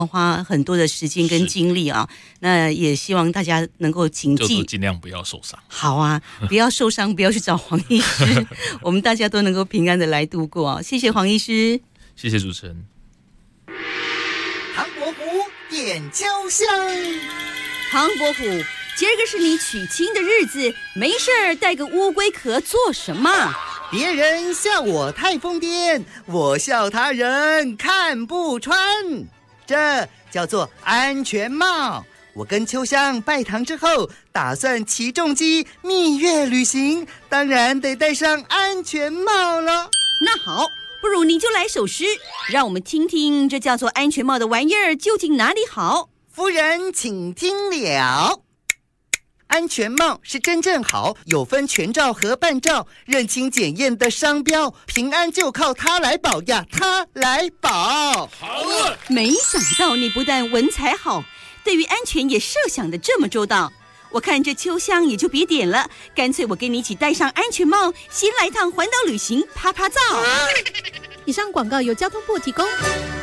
花很多的时间跟精力啊。那也希望大家能够谨记， 尽量不要受伤。 好啊，不要受伤，不要去找黄医师，我们大家都能够平安的来度过啊。谢谢黄医师， 谢谢主持人。 唐伯虎点秋香。 唐伯虎，今儿个是你娶亲的日子，没事儿带个乌龟壳做什么？ 别人笑我太疯癫，我笑他人看不穿。这叫做安全帽。我跟秋香拜堂之后，打算骑重机蜜月旅行，当然得戴上安全帽了。 那好，不如你就来首诗，让我们听听这叫做安全帽的玩意儿究竟哪里好。 夫人请听了。安全帽是真正好，有分全罩和半罩，认清检验的商标，平安就靠它来保呀，它来保。 好了， 没想到你不但文采好，对于安全也设想的这么周到。我看这秋香也就别点了，干脆我跟你一起戴上安全帽，先来趟环岛旅行，啪啪照。 以上广告由交通部提供。